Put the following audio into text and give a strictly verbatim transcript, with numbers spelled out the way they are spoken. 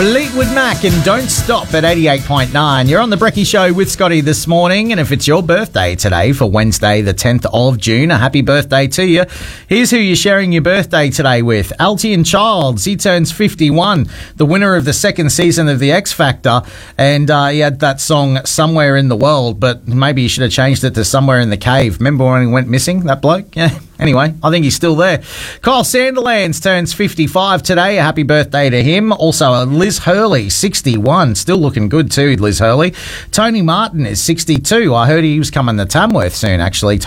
Fleetwood Mac and Don't Stop at eighty-eight point nine. You're on the Brekkie Show with Scotty this morning, and if it's your birthday today for Wednesday the tenth of June, a happy birthday to you. Here's who you're sharing your birthday today with. Altian Childs, he turns fifty-one, the winner of the second season of The X Factor, and uh, he had that song Somewhere in the World, but maybe you should have changed it to Somewhere in the Cave. Remember when he went missing, that bloke? Yeah. Anyway, I think he's still there. Kyle Sandilands turns fifty-five today. A happy birthday to him. Also, uh, Liz Hurley, sixty-one. Still looking good too, Liz Hurley. Tony Martin is sixty-two. I heard he was coming to Tamworth soon, actually.